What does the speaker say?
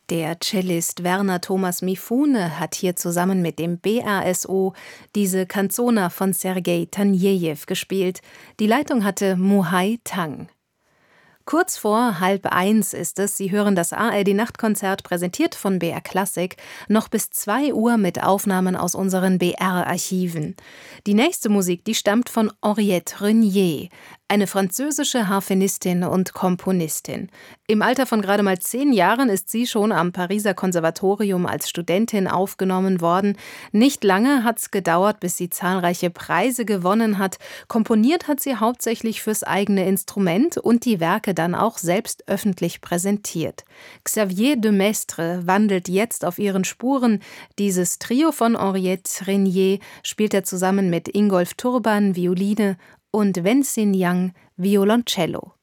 Der Cellist Werner Thomas Mifune hat hier zusammen mit dem BRSO diese Canzona von Sergei Tanejew gespielt. Die Leitung hatte Muhai Tang. Kurz vor 12:30 ist es, Sie hören das ARD-Nachtkonzert, präsentiert von BR Klassik, noch bis 2 Uhr mit Aufnahmen aus unseren BR-Archiven. Die nächste Musik, die stammt von Henriette Renier, eine französische Harfenistin und Komponistin. Im Alter von gerade mal 10 Jahren ist sie schon am Pariser Konservatorium als Studentin aufgenommen worden. Nicht lange hat's gedauert, bis sie zahlreiche Preise gewonnen hat. Komponiert hat sie hauptsächlich fürs eigene Instrument und die Werke dann auch selbst öffentlich präsentiert. Xavier de Maistre wandelt jetzt auf ihren Spuren. Dieses Trio von Henriette Renier spielt er zusammen mit Ingolf Turban, Violine, und Wen Xin Yang, Violoncello.